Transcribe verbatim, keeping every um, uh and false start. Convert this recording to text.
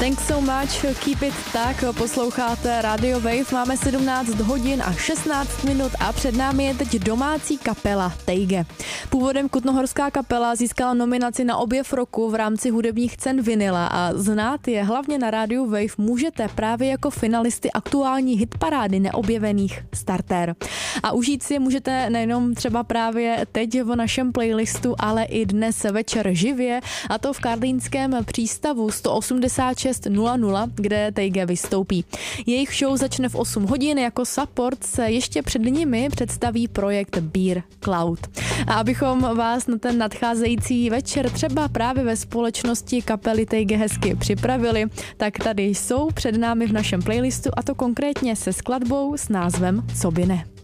Thanks so much, keep it tak, posloucháte Radio Wave, máme sedmnáct hodin a šestnáct minut a před námi je teď domácí kapela Tejge. Původem kutnohorská kapela získala nominaci na objev roku v rámci hudebních cen Vinyla a znát je hlavně na Radio Wave můžete právě jako finalisty aktuální hitparády neobjevených Starter. A užít si můžete nejenom třeba právě teď v našem playlistu, ale i dnes večer živě, a to v karlínském přístavu sto osmdesát šest nula nula, kde Tejge vystoupí. Jejich show začne v osm hodin, jako support se ještě před nimi představí projekt Beer Cloud. A abychom vás na ten nadcházející večer třeba právě ve společnosti kapely Tejge hezky připravili, tak tady jsou před námi v našem playlistu, a to konkrétně se skladbou s názvem Co by ne.